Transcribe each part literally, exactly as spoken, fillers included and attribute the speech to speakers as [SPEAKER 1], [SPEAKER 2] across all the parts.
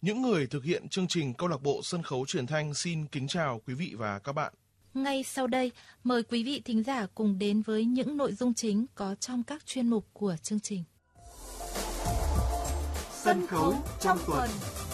[SPEAKER 1] Những người thực hiện chương trình Câu lạc bộ Sân khấu Truyền thanh xin kính chào quý vị và các bạn.
[SPEAKER 2] Ngay sau đây, mời quý vị thính giả cùng đến với những nội dung chính có trong các chuyên mục của chương trình.
[SPEAKER 3] Sân khấu trong tuần.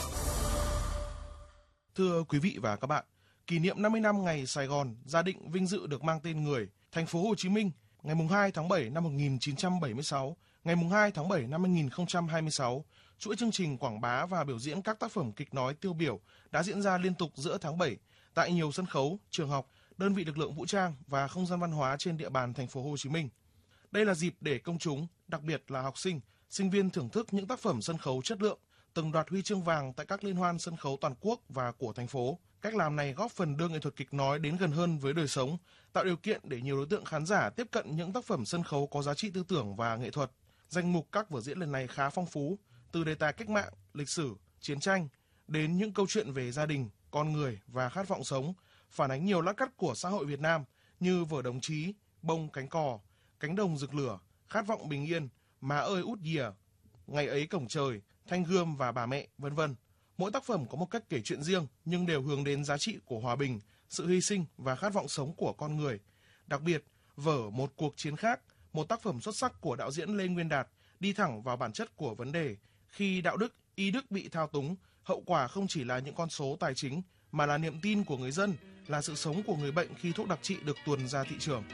[SPEAKER 1] Thưa quý vị và các bạn, kỷ niệm năm mươi năm ngày Sài Gòn gia định vinh dự được mang tên người, thành phố Hồ Chí Minh, ngày hai tháng bảy năm một nghìn chín trăm bảy mươi sáu, ngày hai tháng bảy năm hai nghìn không trăm hai mươi sáu, chuỗi chương trình quảng bá và biểu diễn các tác phẩm kịch nói tiêu biểu đã diễn ra liên tục giữa tháng bảy tại nhiều sân khấu, trường học, đơn vị lực lượng vũ trang và không gian văn hóa trên địa bàn thành phố Hồ Chí Minh. Đây là dịp để công chúng, đặc biệt là học sinh, sinh viên thưởng thức những tác phẩm sân khấu chất lượng, từng đoạt huy chương vàng tại các liên hoan sân khấu toàn quốc và của thành phố. Cách làm này góp phần đưa nghệ thuật kịch nói đến gần hơn với đời sống, tạo điều kiện để nhiều đối tượng khán giả tiếp cận những tác phẩm sân khấu có giá trị tư tưởng và nghệ thuật. Danh mục các vở diễn lần này khá phong phú, từ đề tài cách mạng, lịch sử, chiến tranh đến những câu chuyện về gia đình, con người và khát vọng sống, phản ánh nhiều lát cắt của xã hội Việt Nam như vở Đồng Chí, Bông Cánh Cò, Cánh Đồng Rực Lửa, Khát Vọng Bình Yên, Má Ơi Út Dìa, Ngày Ấy Cổng Trời, Thanh Gươm và Bà Mẹ, vân vân. Mỗi tác phẩm có một cách kể chuyện riêng nhưng đều hướng đến giá trị của hòa bình, sự hy sinh và khát vọng sống của con người. Đặc biệt, vở Một Cuộc Chiến Khác, một tác phẩm xuất sắc của đạo diễn Lê Nguyên Đạt, đi thẳng vào bản chất của vấn đề. Khi đạo đức, y đức bị thao túng, hậu quả không chỉ là những con số tài chính, mà là niềm tin của người dân, là sự sống của người bệnh khi thuốc đặc trị được tuồn ra thị trường.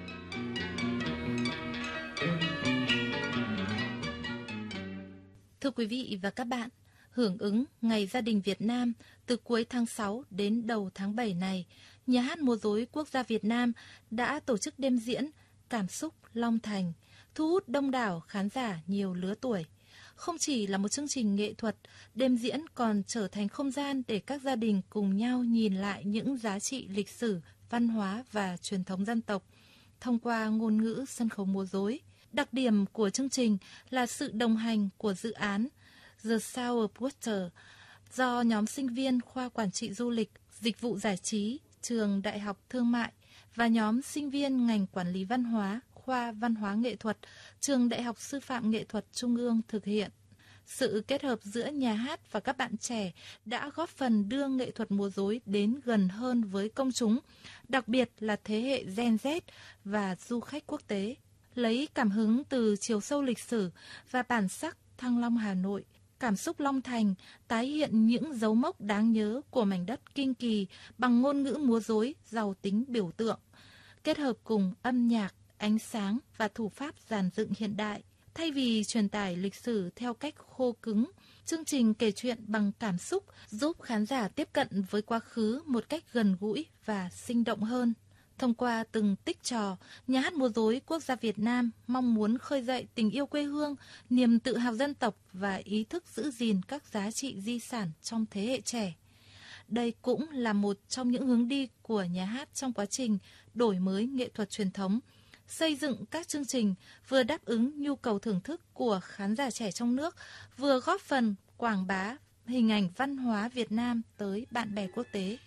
[SPEAKER 2] Thưa quý vị và các bạn, hưởng ứng Ngày Gia đình Việt Nam từ cuối tháng sáu đến đầu tháng bảy này, Nhà hát múa rối quốc gia Việt Nam đã tổ chức đêm diễn Cảm xúc Long Thành, thu hút đông đảo khán giả nhiều lứa tuổi. Không chỉ là một chương trình nghệ thuật, đêm diễn còn trở thành không gian để các gia đình cùng nhau nhìn lại những giá trị lịch sử, văn hóa và truyền thống dân tộc thông qua ngôn ngữ sân khấu múa rối. Đặc điểm của chương trình là sự đồng hành của dự án The Sour Porter do nhóm sinh viên khoa quản trị du lịch, dịch vụ giải trí, trường Đại học Thương mại và nhóm sinh viên ngành quản lý văn hóa, khoa văn hóa nghệ thuật, trường Đại học Sư phạm Nghệ thuật Trung ương thực hiện. Sự kết hợp giữa nhà hát và các bạn trẻ đã góp phần đưa nghệ thuật múa rối đến gần hơn với công chúng, đặc biệt là thế hệ Gen Z và du khách quốc tế. Lấy cảm hứng từ chiều sâu lịch sử và bản sắc Thăng Long Hà Nội, Cảm xúc Long Thành tái hiện những dấu mốc đáng nhớ của mảnh đất kinh kỳ bằng ngôn ngữ múa rối giàu tính biểu tượng, kết hợp cùng âm nhạc, ánh sáng và thủ pháp dàn dựng hiện đại. Thay vì truyền tải lịch sử theo cách khô cứng, chương trình kể chuyện bằng cảm xúc giúp khán giả tiếp cận với quá khứ một cách gần gũi và sinh động hơn. Thông qua từng tích trò, Nhà hát múa rối quốc gia Việt Nam mong muốn khơi dậy tình yêu quê hương, niềm tự hào dân tộc và ý thức giữ gìn các giá trị di sản trong thế hệ trẻ. Đây cũng là một trong những hướng đi của nhà hát trong quá trình đổi mới nghệ thuật truyền thống, xây dựng các chương trình vừa đáp ứng nhu cầu thưởng thức của khán giả trẻ trong nước, vừa góp phần quảng bá hình ảnh văn hóa Việt Nam tới bạn bè quốc tế.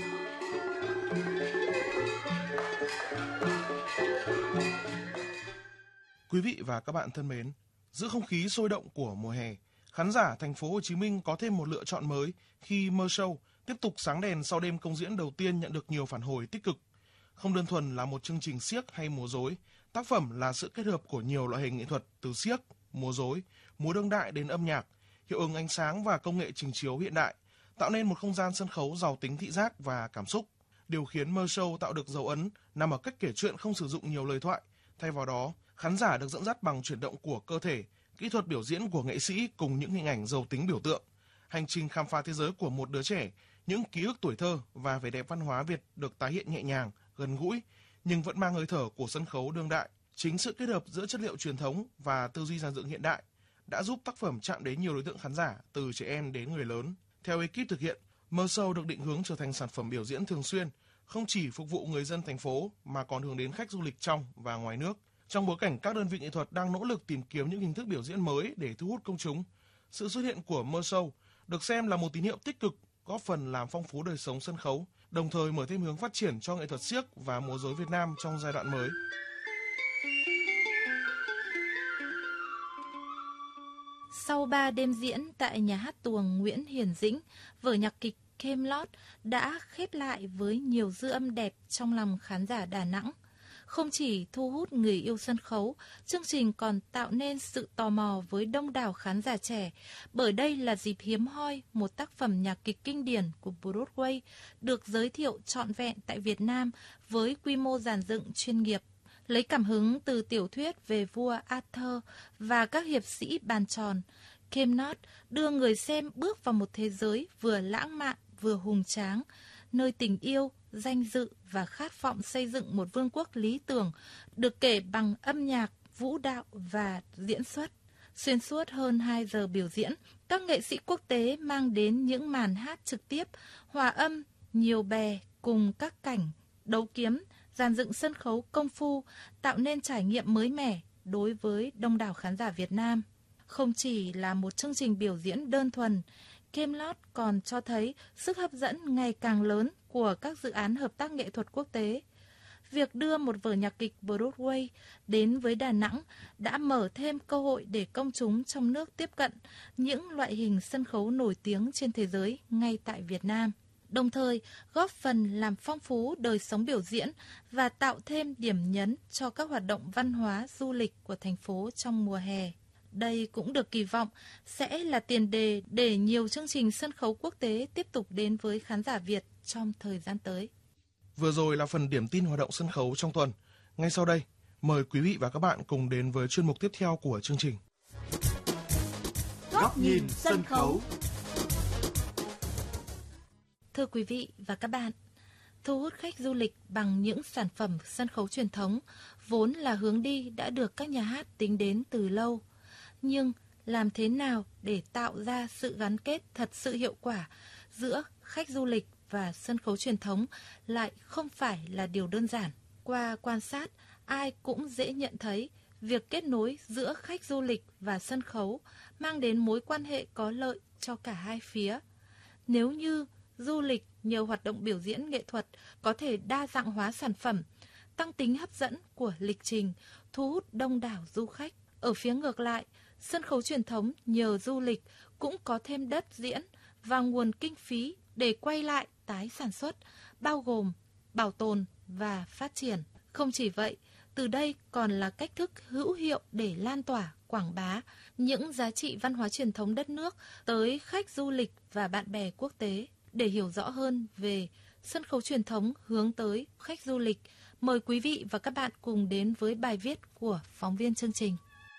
[SPEAKER 1] Quý vị và các bạn thân mến, giữa không khí sôi động của mùa hè, khán giả thành phố Hồ Chí Minh có thêm một lựa chọn mới khi Mơ Show tiếp tục sáng đèn sau đêm công diễn đầu tiên nhận được nhiều phản hồi tích cực. Không đơn thuần là một chương trình xiếc hay múa rối, tác phẩm là sự kết hợp của nhiều loại hình nghệ thuật từ xiếc, múa rối, múa đương đại đến âm nhạc, hiệu ứng ánh sáng và công nghệ trình chiếu hiện đại, tạo nên một không gian sân khấu giàu tính thị giác và cảm xúc. Điều khiến Mơ Show tạo được dấu ấn nằm ở cách kể chuyện không sử dụng nhiều lời thoại, thay vào đó, khán giả được dẫn dắt bằng chuyển động của cơ thể, kỹ thuật biểu diễn của nghệ sĩ cùng những hình ảnh giàu tính biểu tượng. Hành trình khám phá thế giới của một đứa trẻ, những ký ức tuổi thơ và vẻ đẹp văn hóa Việt được tái hiện nhẹ nhàng, gần gũi, nhưng vẫn mang hơi thở của sân khấu đương đại. Chính sự kết hợp giữa chất liệu truyền thống và tư duy dàn dựng hiện đại đã giúp tác phẩm chạm đến nhiều đối tượng khán giả từ trẻ em đến người lớn. Theo ekip thực hiện, Mơ Show được định hướng trở thành sản phẩm biểu diễn thường xuyên, không chỉ phục vụ người dân thành phố mà còn hướng đến khách du lịch trong và ngoài nước. Trong bối cảnh các đơn vị nghệ thuật đang nỗ lực tìm kiếm những hình thức biểu diễn mới để thu hút công chúng, sự xuất hiện của Mơ Show được xem là một tín hiệu tích cực, góp phần làm phong phú đời sống sân khấu, đồng thời mở thêm hướng phát triển cho nghệ thuật xiếc và múa rối Việt Nam trong giai đoạn mới.
[SPEAKER 2] Sau ba đêm diễn tại nhà hát tuồng Nguyễn Hiền Dĩnh, vở nhạc kịch Camelot đã khép lại với nhiều dư âm đẹp trong lòng khán giả Đà Nẵng. Không chỉ thu hút người yêu sân khấu, chương trình còn tạo nên sự tò mò với đông đảo khán giả trẻ, bởi đây là dịp hiếm hoi một tác phẩm nhạc kịch kinh điển của Broadway được giới thiệu trọn vẹn tại Việt Nam với quy mô dàn dựng chuyên nghiệp. Lấy cảm hứng từ tiểu thuyết về vua Arthur và các hiệp sĩ bàn tròn, Camelot đưa người xem bước vào một thế giới vừa lãng mạn vừa hùng tráng, nơi tình yêu, danh dự và khát vọng xây dựng một vương quốc lý tưởng được kể bằng âm nhạc, vũ đạo và diễn xuất. Xuyên suốt hơn hai giờ biểu diễn, các nghệ sĩ quốc tế mang đến những màn hát trực tiếp, hòa âm, nhiều bè cùng các cảnh, đấu kiếm, dàn dựng sân khấu công phu, tạo nên trải nghiệm mới mẻ đối với đông đảo khán giả Việt Nam. Không chỉ là một chương trình biểu diễn đơn thuần, Camelot còn cho thấy sức hấp dẫn ngày càng lớn của các dự án hợp tác nghệ thuật quốc tế. Việc đưa một vở nhạc kịch Broadway đến với Đà Nẵng đã mở thêm cơ hội để công chúng trong nước tiếp cận những loại hình sân khấu nổi tiếng trên thế giới ngay tại Việt Nam, đồng thời góp phần làm phong phú đời sống biểu diễn và tạo thêm điểm nhấn cho các hoạt động văn hóa du lịch của thành phố trong mùa hè. Đây cũng được kỳ vọng sẽ là tiền đề để nhiều chương trình sân khấu quốc tế tiếp tục đến với khán giả Việt trong thời gian tới.
[SPEAKER 1] Vừa rồi là phần điểm tin hoạt động sân khấu trong tuần. Ngay sau đây, mời quý vị và các bạn cùng đến với chuyên mục tiếp theo của chương trình.
[SPEAKER 3] Góc nhìn sân khấu.
[SPEAKER 2] Thưa quý vị và các bạn, thu hút khách du lịch bằng những sản phẩm sân khấu truyền thống vốn là hướng đi đã được các nhà hát tính đến từ lâu. Nhưng làm thế nào để tạo ra sự gắn kết thật sự hiệu quả giữa khách du lịch và sân khấu truyền thống lại không phải là điều đơn giản. Qua quan sát, ai cũng dễ nhận thấy việc kết nối giữa khách du lịch và sân khấu mang đến mối quan hệ có lợi cho cả hai phía. Nếu như du lịch nhờ hoạt động biểu diễn nghệ thuật có thể đa dạng hóa sản phẩm, tăng tính hấp dẫn của lịch trình, thu hút đông đảo du khách. Ở phía ngược lại, sân khấu truyền thống nhờ du lịch cũng có thêm đất diễn và nguồn kinh phí để quay lại tái sản xuất, bao gồm bảo tồn và phát triển. Không chỉ vậy, từ đây còn là cách thức hữu hiệu để lan tỏa, quảng bá những giá trị văn hóa truyền thống đất nước tới khách du lịch và bạn bè quốc tế. Để hiểu rõ hơn về sân khấu truyền thống hướng tới khách du lịch, mời quý vị và các bạn cùng đến với bài viết của phóng viên chương trình.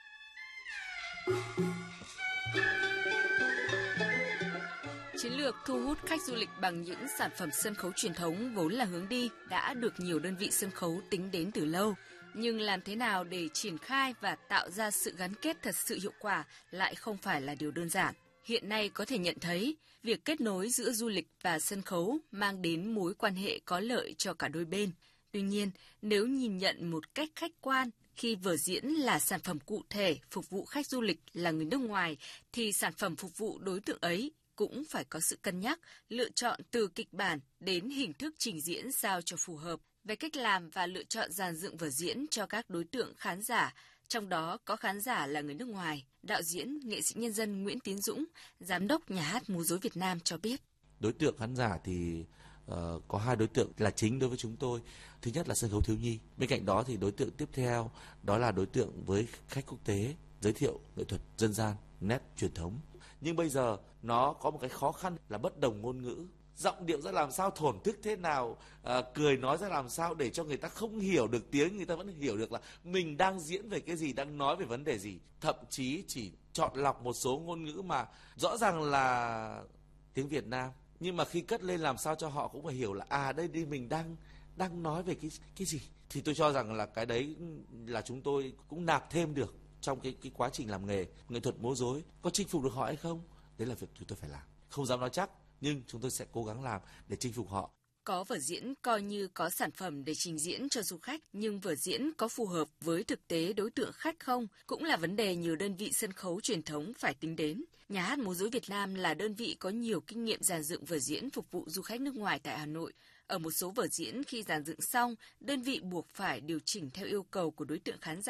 [SPEAKER 4] Chiến lược thu hút khách du lịch bằng những sản phẩm sân khấu truyền thống vốn là hướng đi đã được nhiều đơn vị sân khấu tính đến từ lâu. Nhưng làm thế nào để triển khai và tạo ra sự gắn kết thật sự hiệu quả lại không phải là điều đơn giản. Hiện nay có thể nhận thấy, việc kết nối giữa du lịch và sân khấu mang đến mối quan hệ có lợi cho cả đôi bên. Tuy nhiên, nếu nhìn nhận một cách khách quan, khi vở diễn là sản phẩm cụ thể phục vụ khách du lịch là người nước ngoài, thì sản phẩm phục vụ đối tượng ấy cũng phải có sự cân nhắc, lựa chọn từ kịch bản đến hình thức trình diễn sao cho phù hợp. Về cách làm và lựa chọn dàn dựng vở diễn cho các đối tượng khán giả, trong đó có khán giả là người nước ngoài, đạo diễn, nghệ sĩ nhân dân Nguyễn Tiến Dũng, giám đốc Nhà hát Múa rối Việt Nam cho biết.
[SPEAKER 5] Đối tượng khán giả thì uh, có hai đối tượng là chính đối với chúng tôi. Thứ nhất là sân khấu thiếu nhi. Bên cạnh đó thì đối tượng tiếp theo đó là đối tượng với khách quốc tế, giới thiệu nghệ thuật dân gian, nét truyền thống. Nhưng bây giờ nó có một cái khó khăn là bất đồng ngôn ngữ. Giọng điệu ra làm sao, thổn thức thế nào, à, cười nói ra làm sao để cho người ta không hiểu được tiếng, người ta vẫn hiểu được là mình đang diễn về cái gì, đang nói về vấn đề gì. Thậm chí chỉ chọn lọc một số ngôn ngữ mà rõ ràng là tiếng Việt Nam, nhưng mà khi cất lên làm sao cho họ cũng phải hiểu là à đây đi mình đang đang nói về cái cái gì. Thì tôi cho rằng là cái đấy là chúng tôi cũng nạp thêm được trong cái cái quá trình làm nghề. Nghệ thuật múa rối có chinh phục được họ hay không? Đấy là việc chúng tôi phải làm. Không dám nói chắc, nhưng chúng tôi sẽ cố gắng làm để chinh phục họ.
[SPEAKER 4] Có vở diễn coi như có sản phẩm để trình diễn cho du khách, nhưng vở diễn có phù hợp với thực tế đối tượng khách không cũng là vấn đề nhiều đơn vị sân khấu truyền thống phải tính đến. Nhà hát Múa rối Việt Nam là đơn vị có nhiều kinh nghiệm dàn dựng vở diễn phục vụ du khách nước ngoài tại Hà Nội. Ở một số vở diễn khi dàn dựng xong, đơn vị buộc phải điều chỉnh theo yêu cầu của đối tượng khán giả.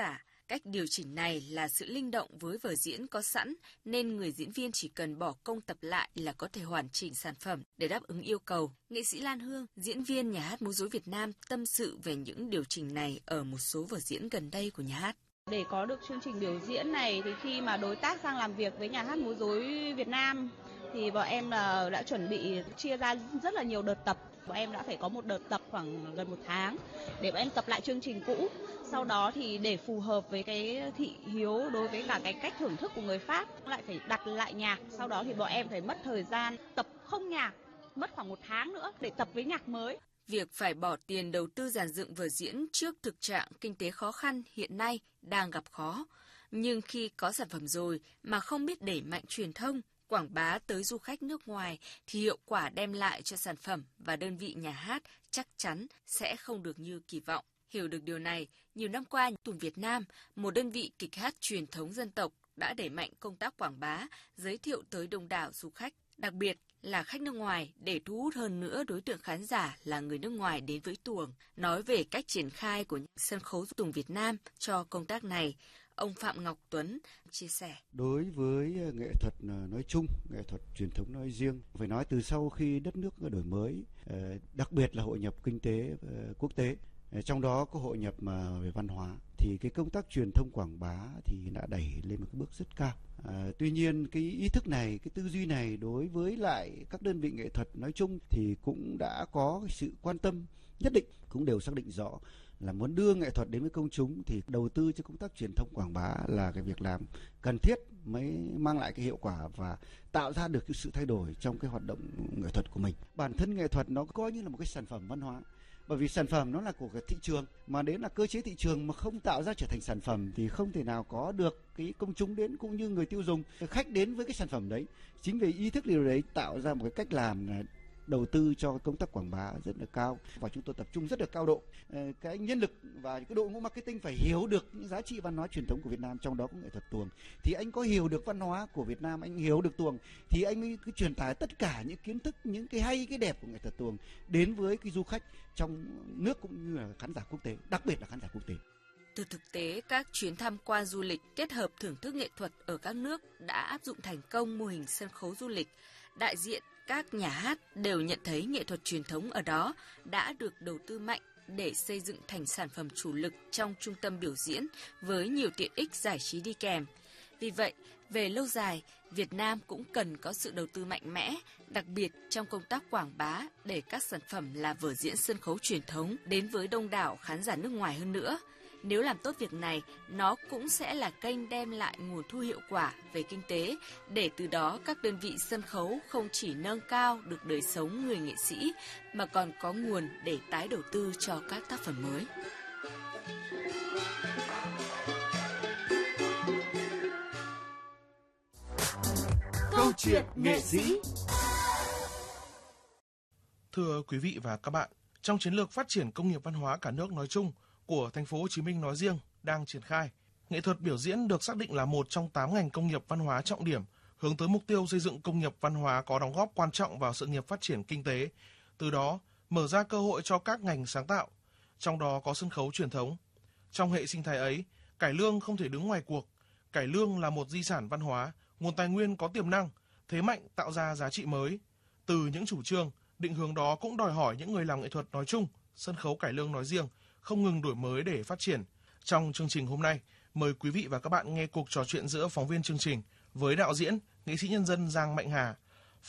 [SPEAKER 4] Cách điều chỉnh này là sự linh động với vở diễn có sẵn nên người diễn viên chỉ cần bỏ công tập lại là có thể hoàn chỉnh sản phẩm để đáp ứng yêu cầu. Nghệ sĩ Lan Hương, diễn viên Nhà hát múa rối Việt Nam tâm sự về những điều chỉnh này ở một số vở diễn gần đây của nhà hát.
[SPEAKER 6] Để có được chương trình biểu diễn này thì khi mà đối tác sang làm việc với Nhà hát múa rối Việt Nam thì bọn em đã chuẩn bị chia ra rất là nhiều đợt tập. Bọn em đã phải có một đợt tập khoảng gần một tháng để bọn em tập lại chương trình cũ. Sau đó thì để phù hợp với cái thị hiếu đối với cả cái cách thưởng thức của người Pháp lại phải đặt lại nhạc. Sau đó thì bọn em phải mất thời gian tập không nhạc, mất khoảng một tháng nữa để tập với nhạc mới.
[SPEAKER 4] Việc phải bỏ tiền đầu tư dàn dựng vở diễn trước thực trạng kinh tế khó khăn hiện nay đang gặp khó. Nhưng khi có sản phẩm rồi mà không biết đẩy mạnh truyền thông, quảng bá tới du khách nước ngoài thì hiệu quả đem lại cho sản phẩm và đơn vị nhà hát chắc chắn sẽ không được như kỳ vọng. Hiểu được điều này, nhiều năm qua, Tuồng Việt Nam, một đơn vị kịch hát truyền thống dân tộc, đã đẩy mạnh công tác quảng bá, giới thiệu tới đông đảo du khách, đặc biệt là khách nước ngoài để thu hút hơn nữa đối tượng khán giả là người nước ngoài đến với tuồng. Nói về cách triển khai của sân khấu tuồng Việt Nam cho công tác này, ông Phạm Ngọc Tuấn chia sẻ.
[SPEAKER 7] Đối với nghệ thuật nói chung, nghệ thuật truyền thống nói riêng, phải nói từ sau khi đất nước đổi mới, đặc biệt là hội nhập kinh tế quốc tế, trong đó có hội nhập về văn hóa, thì cái công tác truyền thông quảng bá thì đã đẩy lên một cái bước rất cao. À, tuy nhiên cái ý thức này, cái tư duy này đối với lại các đơn vị nghệ thuật nói chung thì cũng đã có sự quan tâm nhất định, cũng đều xác định rõ là muốn đưa nghệ thuật đến với công chúng thì đầu tư cho công tác truyền thông quảng bá là cái việc làm cần thiết mới mang lại cái hiệu quả và tạo ra được cái sự thay đổi trong cái hoạt động nghệ thuật của mình. Bản thân nghệ thuật nó coi như là một cái sản phẩm văn hóa. Bởi vì sản phẩm nó là của cái thị trường, mà đến là cơ chế thị trường mà không tạo ra trở thành sản phẩm thì không thể nào có được cái công chúng đến cũng như người tiêu dùng, khách đến với cái sản phẩm đấy. Chính vì ý thức điều đấy tạo ra một cái cách làm đầu tư cho công tác quảng bá rất là cao, và chúng tôi tập trung rất là cao độ. Cái nhân lực và cái đội ngũ marketing phải hiểu được những giá trị văn hóa truyền thống của Việt Nam, trong đó có nghệ thuật tuồng. Thì anh có hiểu được văn hóa của Việt Nam, anh hiểu được tuồng thì anh mới cứ truyền tải tất cả những kiến thức, những cái hay, cái đẹp của nghệ thuật tuồng đến với cái du khách trong nước cũng như là khán giả quốc tế, đặc biệt là khán giả quốc tế.
[SPEAKER 4] Từ thực tế, các chuyến tham quan du lịch kết hợp thưởng thức nghệ thuật ở các nước đã áp dụng thành công mô hình sân khấu du lịch. Đại diện các nhà hát đều nhận thấy nghệ thuật truyền thống ở đó đã được đầu tư mạnh để xây dựng thành sản phẩm chủ lực trong trung tâm biểu diễn với nhiều tiện ích giải trí đi kèm. Vì vậy, về lâu dài, Việt Nam cũng cần có sự đầu tư mạnh mẽ, đặc biệt trong công tác quảng bá để các sản phẩm là vở diễn sân khấu truyền thống đến với đông đảo khán giả nước ngoài hơn nữa. Nếu làm tốt việc này, nó cũng sẽ là kênh đem lại nguồn thu hiệu quả về kinh tế, để từ đó các đơn vị sân khấu không chỉ nâng cao được đời sống người nghệ sĩ, mà còn có nguồn để tái đầu tư cho các tác phẩm mới.
[SPEAKER 3] Câu chuyện nghệ sĩ.
[SPEAKER 1] Thưa quý vị và các bạn, trong chiến lược phát triển công nghiệp văn hóa cả nước nói chung của thành phố Hồ Chí Minh nói riêng đang triển khai, nghệ thuật biểu diễn được xác định là một trong tám ngành công nghiệp văn hóa trọng điểm, hướng tới mục tiêu xây dựng công nghiệp văn hóa có đóng góp quan trọng vào sự nghiệp phát triển kinh tế, từ đó mở ra cơ hội cho các ngành sáng tạo, trong đó có sân khấu truyền thống. Trong hệ sinh thái ấy, cải lương không thể đứng ngoài cuộc. Cải lương là một di sản văn hóa, nguồn tài nguyên có tiềm năng, thế mạnh tạo ra giá trị mới. Từ những chủ trương, định hướng đó cũng đòi hỏi những người làm nghệ thuật nói chung, sân khấu cải lương nói riêng, không ngừng đổi mới để phát triển. Trong chương trình hôm nay, mời quý vị và các bạn nghe cuộc trò chuyện giữa phóng viên chương trình với đạo diễn, nghệ sĩ nhân dân Giang Mạnh Hà